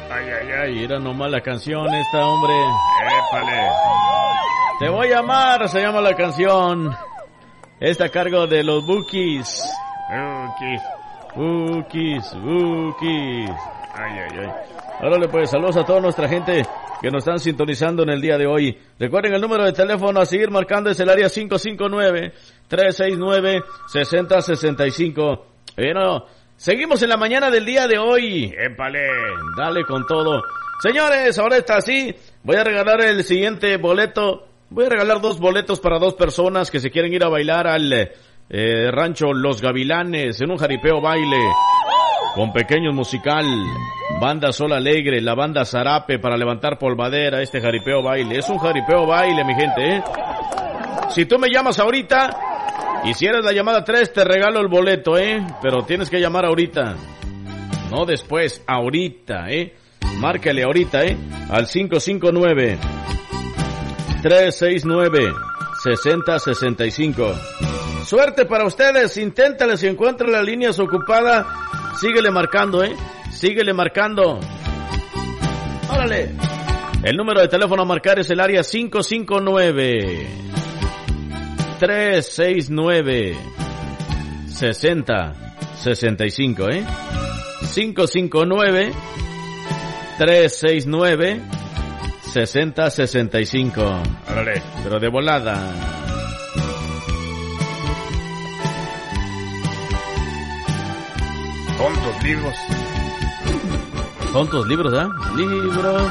Ay, era nomás la canción esta, hombre. Épale. Te voy a amar, se llama la canción. Está a cargo de los Bukis. Bukis. Ay. Órale, pues, saludos a toda nuestra gente que nos están sintonizando en el día de hoy. Recuerden el número de teléfono a seguir marcando, es el área 559-369-6065. Bueno, seguimos en la mañana del día de hoy. Épale. Dale con todo. Señores, ahora está así. Voy a regalar el siguiente boleto. Voy a regalar 2 boletos para 2 personas que se quieren ir a bailar al rancho Los Gavilanes en un jaripeo baile con pequeños musical, banda Sol Alegre, la banda Zarape para levantar polvadera. Este jaripeo baile es un jaripeo baile, mi gente, ¿eh? Si tú me llamas ahorita y si eres la llamada 3, te regalo el boleto, pero tienes que llamar ahorita, no después, ahorita, márcale ahorita, al 559-369-6065. Suerte para ustedes, inténtale, si encuentran las líneas ocupadas, síguele marcando, síguele marcando. Órale. El número de teléfono a marcar es el área 559-369-6065, 559-369-6065. Órale. Pero de volada. Tontos libros. Tontos libros, Libros.